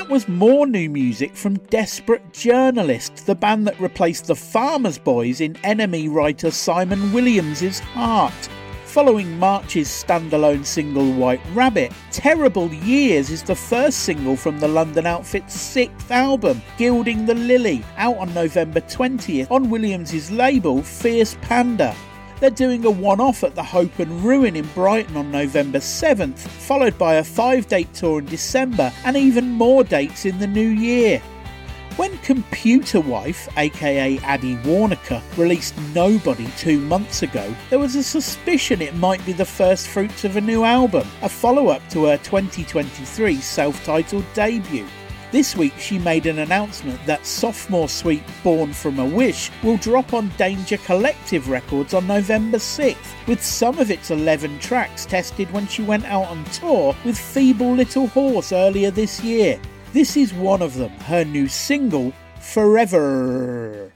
that was more new music from Desperate Journalist, the band that replaced the Farmers Boys in Enemy writer Simon Williams' Heart. Following March's standalone single White Rabbit, Terrible Years is the first single from the London outfit's 6th album, Gilding the Lily, out on November 20th on Williams' label Fierce Panda. They're doing a one-off at the Hope and Ruin in Brighton on November 7th, followed by a 5-date tour in December and even more dates in the new year. When Computer Wife, aka Addie Warnaker, released Nobody 2 months ago, there was a suspicion it might be the first fruits of a new album, a follow-up to her 2023 self-titled debut. This week she made an announcement that sophomore suite Born From a Wish will drop on Danger Collective Records on November 6th, with some of its 11 tracks tested when she went out on tour with Feeble Little Horse earlier this year. This is one of them, her new single, Forever.